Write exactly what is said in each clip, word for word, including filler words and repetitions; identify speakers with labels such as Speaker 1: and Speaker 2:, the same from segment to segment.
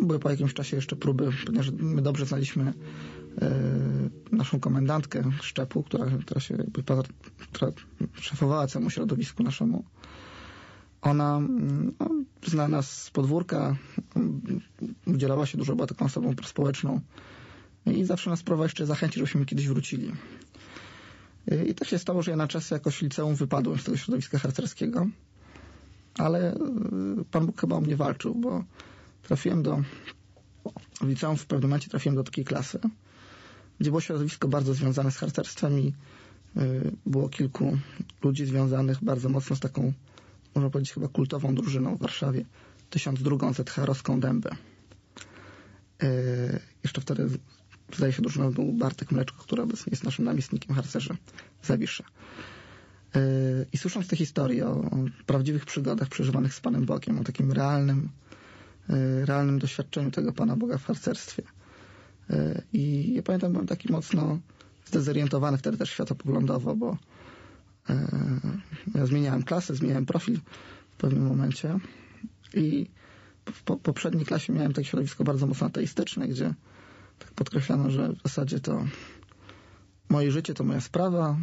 Speaker 1: były po jakimś czasie jeszcze próby, ponieważ my dobrze znaliśmy y, naszą komendantkę szczepu, która, która się jakby, która szefowała całemu środowisku naszemu. Ona no, zna nas z podwórka, udzielała się dużo, była taką osobą prospołeczną i zawsze nas próbowała jeszcze zachęcić, żebyśmy kiedyś wrócili. I tak się stało, że ja na czas jakoś w liceum wypadłem z tego środowiska harcerskiego, ale Pan Bóg chyba o mnie walczył, bo trafiłem do w liceum, w pewnym momencie trafiłem do takiej klasy, gdzie było środowisko bardzo związane z harcerstwem i było kilku ludzi związanych bardzo mocno z taką, można powiedzieć, chyba kultową drużyną w Warszawie, tysiąc drugą zetharowską Dębę. Yy, jeszcze wtedy, zdaje się, drużyną był Bartek Mleczko, który obecnie jest naszym namiestnikiem harcerzy w Zawiszy. Yy, I słysząc te historie o, o prawdziwych przygodach przeżywanych z Panem Bogiem, o takim realnym, yy, realnym doświadczeniu tego Pana Boga w harcerstwie. Yy, I ja pamiętam, byłem taki mocno zdezorientowany wtedy też światopoglądowo, bo yy, ja zmieniałem klasę, zmieniałem profil w pewnym momencie i w po, poprzedniej klasie miałem takie środowisko bardzo mocno ateistyczne, gdzie tak podkreślano, że w zasadzie to moje życie to moja sprawa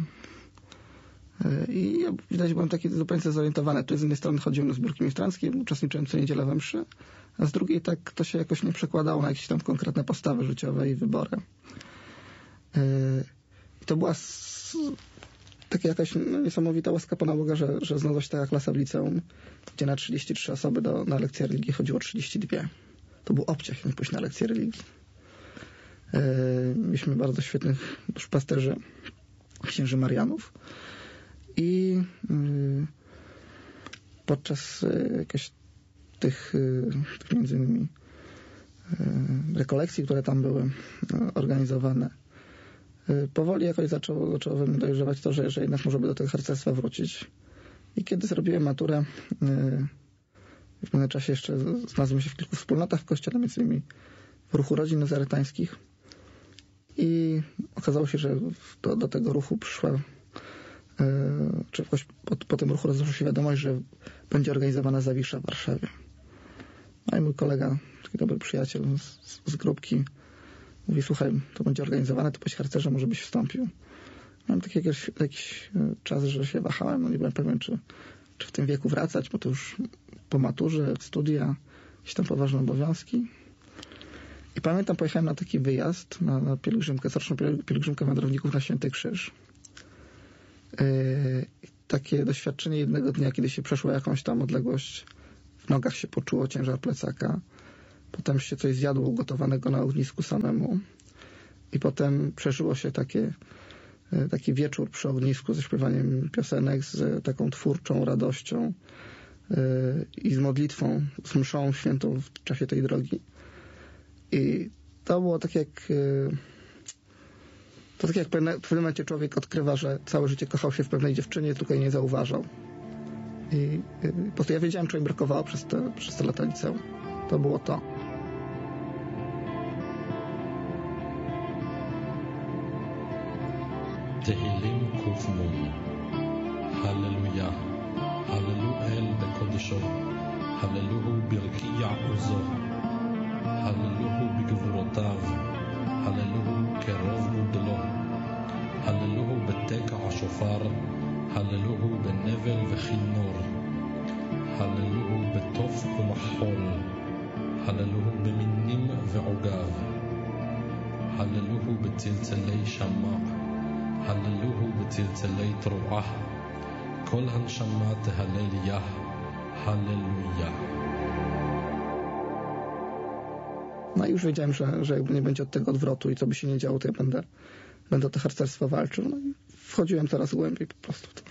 Speaker 1: i ja widać byłem taki zupełnie zorientowany. Tu z jednej strony chodziłem na zbiórki ministranckie, uczestniczyłem co niedzielę we mszy, a z drugiej tak to się jakoś nie przekładało na jakieś tam konkretne postawy życiowe i wybory. I to była taka jakaś no, niesamowita łaska Pana Boga, że, że znalazła się taka klasa w liceum, gdzie na trzydzieści trzy osoby do, na lekcję religii chodziło trzydzieści dwie. To był obciach, nie pójść na lekcję religii. Yy, mieliśmy bardzo świetnych duszpasterzy, księży Marianów i yy, podczas yy, jakichś tych, yy, tych między innymi yy, rekolekcji, które tam były yy, organizowane, powoli jakoś zaczęło, zaczęło we mnie dojrzewać to, że, że jednak może by do tego harcerstwa wrócić. I kiedy zrobiłem maturę, w pewnym czasie jeszcze znalazłem się w kilku wspólnotach w kościele, między innymi w ruchu rodzin nazaretańskich. I okazało się, że do, do tego ruchu przyszła, czy jakoś po, po tym ruchu rozeszła się wiadomość, że będzie organizowana Zawisza w Warszawie. No i mój kolega, taki dobry przyjaciel z, z grupki, mówi, słuchaj, to będzie organizowane, to byś harcerza, może byś wstąpił. Miałem taki jakiś, jakiś czas, że się wahałem, no nie byłem pewien, czy, czy w tym wieku wracać, bo to już po maturze, studia, jakieś tam poważne obowiązki. I pamiętam, pojechałem na taki wyjazd, na, na pielgrzymkę, coroczną pielgrzymkę wędrowników na Święty Krzyż. Yy, takie doświadczenie jednego dnia, kiedy się przeszło jakąś tam odległość, w nogach się poczuło ciężar plecaka, potem się coś zjadło ugotowanego na ognisku samemu i potem przeżyło się takie, taki wieczór przy ognisku ze śpiewaniem piosenek, z taką twórczą radością yy, i z modlitwą, z mszą świętą w czasie tej drogi. I to było tak jak yy, to tak jak w pewnym momencie człowiek odkrywa, że całe życie kochał się w pewnej dziewczynie, tylko jej nie zauważał. I yy, po prostu ja wiedziałem, czego mi brakowało przez te, przez te lata liceum. To było to.
Speaker 2: תהילים ק"נ הללויה הללו אל בקודשו הללוהו ברקיע עוזו הללוהו בגבורותיו הללוהו קרוב גודלו הללוהו בתקע השופר הללוהו בנבל וכינור הללוהו בתוף ומחול הללוהו במינים ועוגב הללוהו בצלצלי שמע הללוהו בצלצלי תרועה כל הנשמה תהלל יה הללויה.
Speaker 1: No i już wiedziałem, że, że jakby nie będzie od tego odwrotu i co by się nie działo, to ja będę, będę o to harcerstwo walczył. No i wchodziłem coraz głębiej po prostu. To.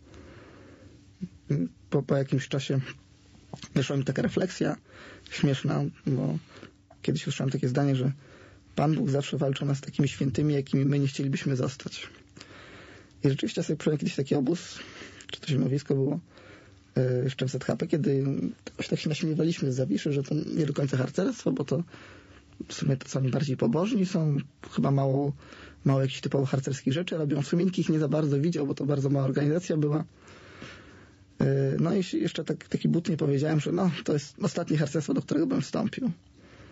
Speaker 1: Po, po jakimś czasie wyszła mi taka refleksja śmieszna, bo kiedyś usłyszałem takie zdanie, że Pan Bóg zawsze walczy o nas takimi świętymi, jakimi my nie chcielibyśmy zostać. I rzeczywiście sobie przyjąłem kiedyś taki obóz, czy to zimowisko było, yy, jeszcze w Z H P, kiedy jakoś tak się naśmiewaliśmy z Zawiszy, że to nie do końca harcerstwo, bo to w sumie to są bardziej pobożni, są chyba mało, mało jakichś typowo harcerskich rzeczy, robią sumienki, ich nie za bardzo widział, bo to bardzo mała organizacja była. Yy, no i jeszcze tak, taki butnie powiedziałem, że no, to jest ostatnie harcerstwo, do którego bym wstąpił.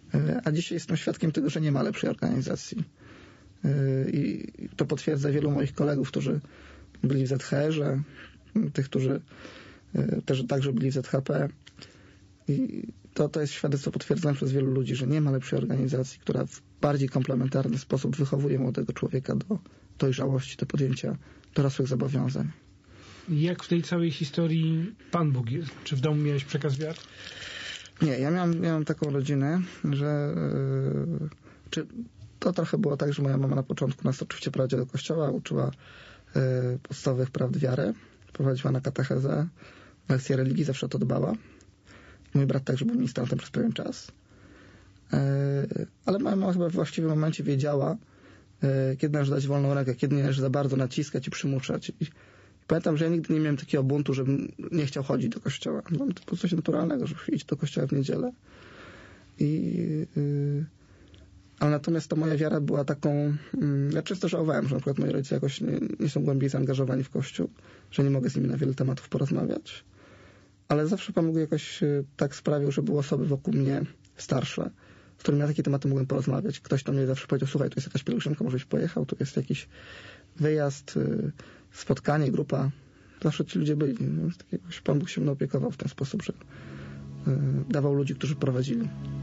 Speaker 1: A dzisiaj jestem świadkiem tego, że nie ma lepszej organizacji. I to potwierdza wielu moich kolegów, którzy byli w Z H R-ze, tych, którzy też także byli w Z H P. I to, to jest świadectwo potwierdzone przez wielu ludzi, że nie ma lepszej organizacji, która w bardziej komplementarny sposób wychowuje młodego człowieka do dojrzałości, do podjęcia dorosłych zobowiązań.
Speaker 3: Jak w tej całej historii Pan Bóg jest? Czy w domu miałeś przekaz wiary?
Speaker 1: Nie, ja miałem, miałem taką rodzinę, że yy, czy to trochę było tak, że moja mama na początku nas oczywiście prowadziła do kościoła, uczyła yy, podstawowych prawd wiary, prowadziła na katechezę, lekcje religii, zawsze o to dbała. Mój brat także był ministrantem przez pewien czas. Yy, ale moja mama chyba w właściwym momencie wiedziała, yy, kiedy należy dać wolną rękę, kiedy nie należy za bardzo naciskać i przymuszać. I pamiętam, że ja nigdy nie miałem takiego buntu, żebym nie chciał chodzić do kościoła. No, to było coś naturalnego, żeby iść do kościoła w niedzielę. I, yy, ale natomiast ta moja wiara była taką... Yy, ja często żałowałem, że na przykład moi rodzice jakoś nie, nie są głębiej zaangażowani w Kościół, że nie mogę z nimi na wiele tematów porozmawiać. Ale zawsze Pan Bóg jakoś yy, tak sprawił, że były osoby wokół mnie starsze, z którymi na takie tematy mogłem porozmawiać. Ktoś tam mnie zawsze powiedział, słuchaj, tu jest jakaś pielgrzymka, może byś pojechał, tu jest jakiś wyjazd, yy, spotkanie, grupa. Zawsze ci ludzie byli. Pan Bóg się mną opiekował w ten sposób, że yy, dawał ludzi, którzy prowadzili.